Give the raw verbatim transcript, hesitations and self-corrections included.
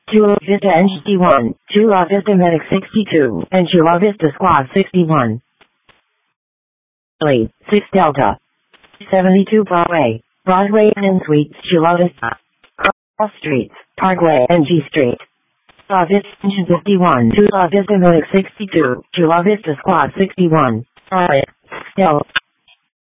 Chula Vista N G one, Chula Vista Medic sixty-two, and Chula Vista Squad sixty-one. six Delta. seventy-two Broadway, Broadway and Suites, Chula Vista. Cross Streets, Parkway and G Street. Chula Vista Engine fifty-one, Chula Vista Medic sixty-two, Chula Vista Squad sixty-one. Alright, still.